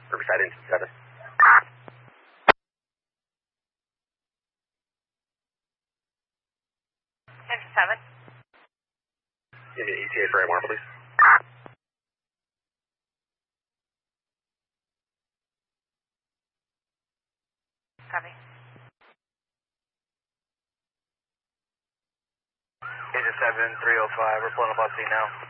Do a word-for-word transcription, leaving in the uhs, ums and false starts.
Riverside Engine seven. Engine seven. Give me an E T A for A M R, please. Copy. Engine seven, three oh five, we're pulling up on scene now.